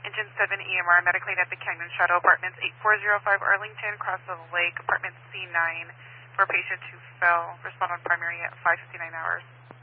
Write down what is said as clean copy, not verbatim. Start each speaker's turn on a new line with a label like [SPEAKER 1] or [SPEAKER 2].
[SPEAKER 1] Engine 7 EMR, medically at the Canyon Shadow Apartments, 8405 Arlington, Cross the Lake, Apartment C9, for a patient who fell. Respond on primary at 5:59 hours.